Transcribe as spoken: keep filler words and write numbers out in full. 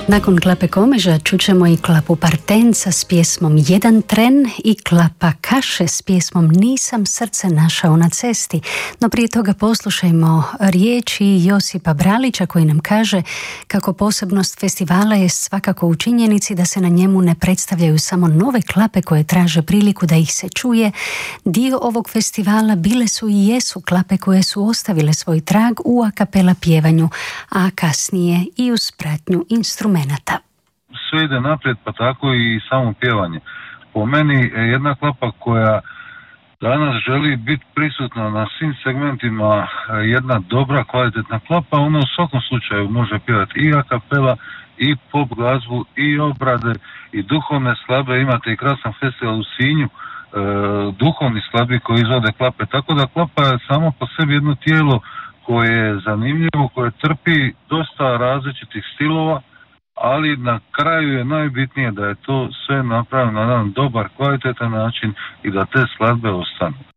Nakon Klape Komeža čućemo i Klapu Partenca s pjesmom Jedan tren i Klapa Kaše s pjesmom Nisam srce našao na cesti. No prije toga poslušajmo riječi Josipa Bralića koji nam kaže kako posebnost festivala je svakako u činjenici da se na njemu ne predstavljaju samo nove klape koje traže priliku da ih se čuje. Dio ovog festivala bile su i jesu klape koje su ostavile svoj trag u a kapela pjevanju, a kasnije i uz pratnju instrumenata. Sve ide naprijed, pa tako i samo pjevanje. Po meni jedna klapa koja danas želi biti prisutna na svim segmentima, jedna dobra, kvalitetna klapa, ona u svakom slučaju može pjevati i a kapela, i pop glazbu, i obrade, i duhovne slabe. Imate i krasan festival u Sinju, e, duhovni slabi koji izvode klape. Tako da klapa je samo po sebi jedno tijelo koje je zanimljivo, koje trpi dosta različitih stilova, ali na kraju je najbitnije da je to sve napravljeno na jedan dobar, kvalitetan način i da te skladbe ostanu.